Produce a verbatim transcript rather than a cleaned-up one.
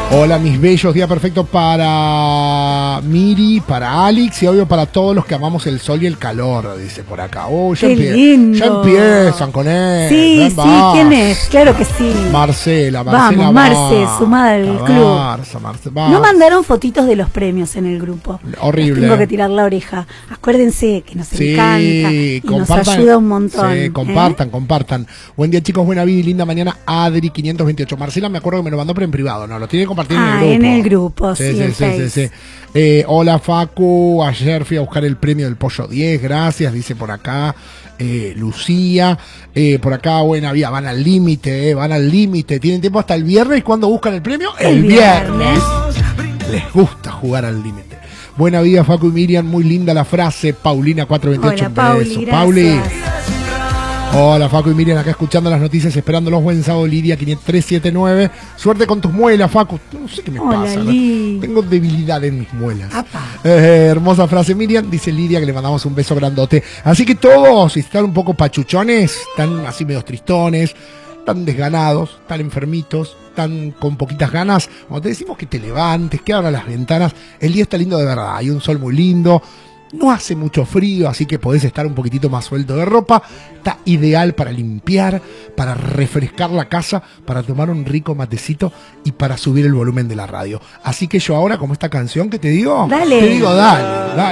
Hola, mis bellos, día perfecto para Miri, para Alex y obvio para todos los que amamos el sol y el calor, dice por acá. Oh, ya, Qué empie lindo. ya empiezan con él. Sí, sí, ¿quién es? Claro que sí. Marcela, Marcela. Vamos, Marce, sumada al Marce, club. Marce, Marce, Marce. No mandaron fotitos de los premios en el grupo. Horrible. Les tengo que tirar la oreja. Acuérdense que nos Sí, encanta y nos compartan, ayuda un montón. Sí, compartan, ¿eh? compartan. Buen día, chicos, buena vida y linda mañana. Adri quinientos veintiocho. Marcela, me acuerdo que me lo mandó, pero en privado. No, lo tiene que compartir Ah, en el grupo. en el grupo, sí, sí, sí, en sí, sí, Face. sí. Eh, hola, Facu. Ayer fui a buscar el premio del Pollo diez. Gracias, dice por acá. Eh, Lucía. Eh, por acá, buena vida. Van al límite, eh, van al límite. Tienen tiempo hasta el viernes. ¿Cuándo buscan el premio? El, El viernes. viernes. Les gusta jugar al límite. Buena vida, Facu y Miriam. Muy linda la frase. Paulina cuatrocientos veintiocho. Hola, Un Pauli, beso. gracias. Pauli. Hola, Facu y Miriam, acá escuchando las noticias, esperándolos. Buen sábado, Lidia quinientos trescientos setenta y nueve. Suerte con tus muelas, Facu. No sé qué me Hola, pasa. ¿no? Li. Tengo debilidad en mis muelas. Apa. Eh, hermosa frase, Miriam. Dice Lidia que le mandamos un beso grandote. Así que todos, si están un poco pachuchones, están así medio tristones, están desganados, están enfermitos, están con poquitas ganas, cuando te decimos que te levantes, que abras las ventanas, el día está lindo de verdad. Hay un sol muy lindo. No hace mucho frío, así que podés estar un poquitito más suelto de ropa. Está ideal para limpiar, para refrescar la casa, para tomar un rico matecito y para subir el volumen de la radio. Así que yo ahora, como esta canción que te digo, Dale. te digo dale, dale.